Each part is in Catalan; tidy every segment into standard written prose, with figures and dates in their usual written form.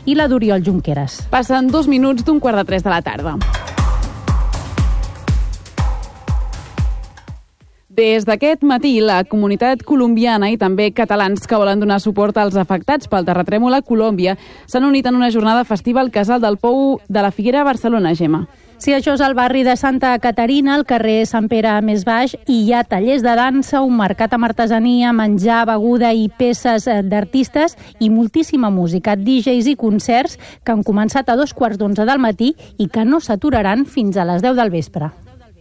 i la d'Oriol Junqueras. Passen 2 minuts d'un 2:45 de la tarda. Des d'aquest matí, la comunitat colombiana i també catalans que volen donar suport als afectats pel terratrèmol a Colòmbia s'han unit en una jornada festiva al Casal del Pou de la Figuera a Barcelona, Gemma. Sí, això és al barri de Santa Caterina, al carrer Sant Pere més baix, i hi ha tallers de dansa, un mercat amb artesania, menjar, beguda i peces d'artistes i moltíssima música, DJs i concerts que han començat a 2:15 del matí i que no s'aturaran fins a les 10 del vespre.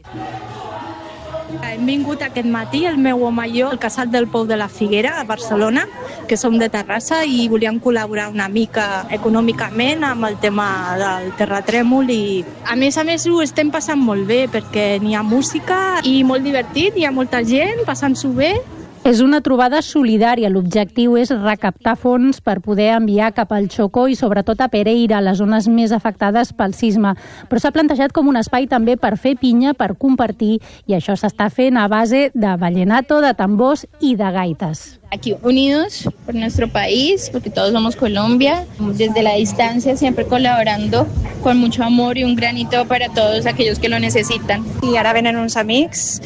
Hem vingut aquest matí, el meu home i jo, al Casal del Pou de la Figuera, a Barcelona, que som de Terrassa, i volíem col·laborar una mica econòmicament amb el tema del terratrèmol. I a més ho estem passant molt bé, perquè n'hi ha música i molt divertit, hi ha molta gent passant-s'ho bé. És una trobada solidària. L'objectiu és recaptar fons per poder enviar cap al Chocó i sobretot a Pereira, les zones més afectades pel sisme. Però s'ha plantejat com un espai també per fer pinya, per compartir, i això s'està fent a base de vallenato, de tambors i de gaites. Aquí unidos por nuestro país, porque todos somos Colombia, desde la distancia siempre colaborando con mucho amor y un granito para todos aquellos que lo necesitan. I ara venen uns amics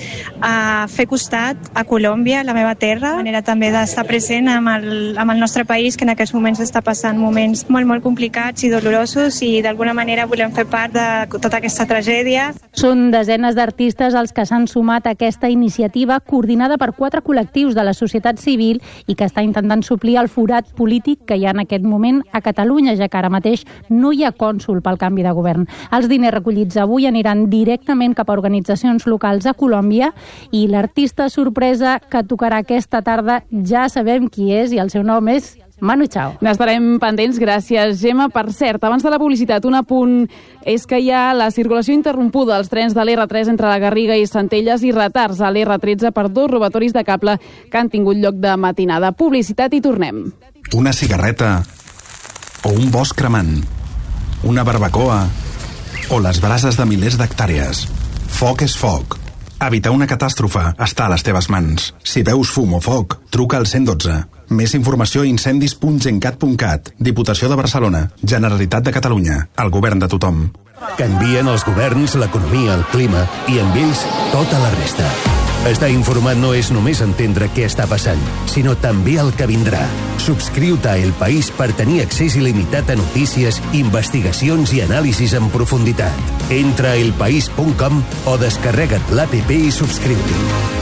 a fer costat a Colòmbia, la meva terra, manera també d'estar present amb el nostre país, que en aquests moments està passant moments molt complicats i dolorosos, i d'alguna manera volem fer part de tota aquesta tragèdia. Són desenes d'artistes els que s'han sumat a aquesta iniciativa coordinada per 4 col·lectius de la societat civil i que està intentant suplir el forat polític que hi ha en aquest moment a Catalunya, ja que ara mateix no hi ha cònsol pel canvi de govern. Els diners recollits avui aniran directament cap a organitzacions locals a Colòmbia, i l'artista sorpresa que tocarà aquesta tarda ja sabem qui és, i el seu nom és Manu Chao. N'estarem pendents, gràcies, Gemma. Per cert, abans de la publicitat, un apunt és que hi ha la circulació interrompuda als trens de l'R3 entre la Garriga i Centelles i retards a l'R13 per 2 robatoris de cable que han tingut lloc de matinada. Publicitat i tornem. Una cigarreta o un bosc cremant, una barbacoa o les brases de milers d'hectàrees. Foc és foc. Evitar una catàstrofe està a les teves mans. Si veus fum o foc, truca al 112. Més informació a incendis.gencat.cat. Diputació de Barcelona. Generalitat de Catalunya. El govern de tothom. Canvien els governs, l'economia, el clima i amb ells tota la resta. Estar informat no és només entendre què està passant, sinó també el que vindrà. Subscriu-te a El País per tenir accés il·limitat a notícies, investigacions i anàlisis en profunditat. Entra a elpaís.com o descarrega't l'APP i subscriu-t'hi.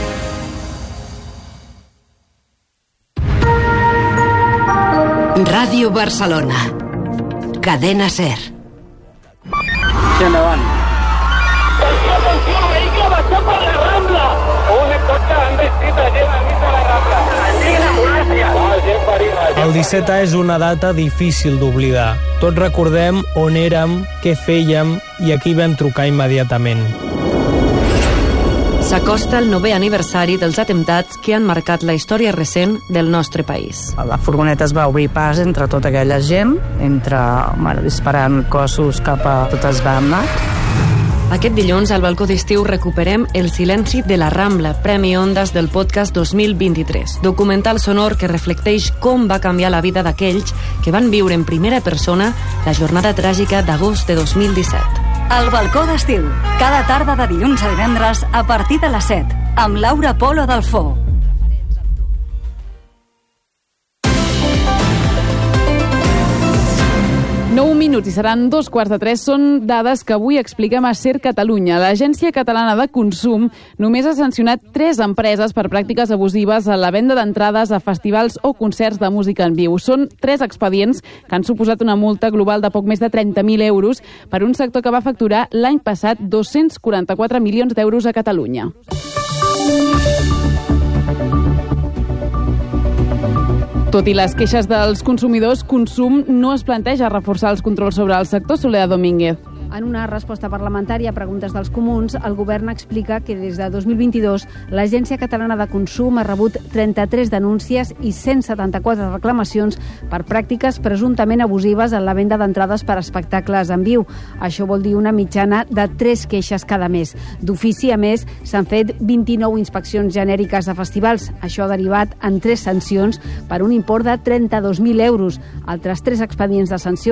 Ràdio Barcelona. Cadena SER. Sí, endavant. Atenció, vehicle baixant per la Rambla. Un cotxe han vestit a gent a mig de la Rambla. El 17A és una data difícil d'oblidar. Tots recordem on érem, què fèiem i a qui vam trucar immediatament. S'acosta el 9è aniversari dels atemptats que han marcat la història recent del nostre país. La furgoneta es va obrir pas entre tota aquella gent, disparant cossos cap a totes bandes. Aquest dilluns, al balcó d'estiu, recuperem El silenci de la Rambla, Premi Ondas del podcast 2023. Documental sonor que reflecteix com va canviar la vida d'aquells que van viure en primera persona la jornada tràgica d'agost de 2017. El balcó d'estiu, cada tarda de dilluns a divendres a partir de les 7, amb Laura Polo Dalfó. 9 minuts i seran 2:15. Són dades que avui expliquem a SER Catalunya. L'Agència Catalana de Consum només ha sancionat 3 empreses per pràctiques abusives a la venda d'entrades a festivals o concerts de música en viu. Són 3 expedients que han suposat una multa global de poc més de 30.000 euros per un sector que va facturar l'any passat 244 milions d'euros a Catalunya. Tot i les queixes dels consumidors, Consum no es planteja reforçar els controls sobre el sector. Soledad Domínguez. En una resposta parlamentària a preguntes dels comuns, el govern explica que des de 2022 l'Agència Catalana de Consum ha rebut 33 denúncies i 174 reclamacions per pràctiques presumptament abusives en la venda d'entrades per espectacles en viu. Això vol dir una mitjana de 3 queixes cada mes. D'ofici, a més, s'han fet 29 inspeccions genèriques a festivals. Això ha derivat en 3 sancions per un import de 32.000 euros. Altres 3 expedients de sanció